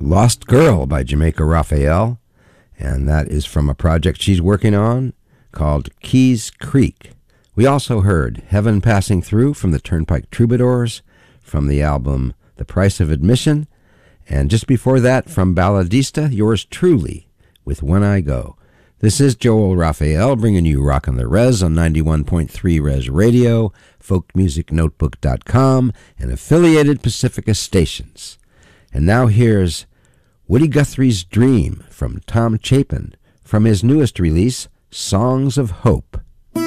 Lost Girl by Jamaica Raphael, and that is from a project she's working on called Keys Creek. We also heard Heaven Passing Through from the Turnpike Troubadours from the album The Price of Admission, and just before that from Balladista, yours truly with When I Go. This is Joel Raphael bringing you Rockin' the Res on 91.3 Res Radio, folkmusicnotebook.com, and affiliated Pacifica stations. And now here's Woody Guthrie's Dream from Tom Chapin from his newest release, Songs of Hope.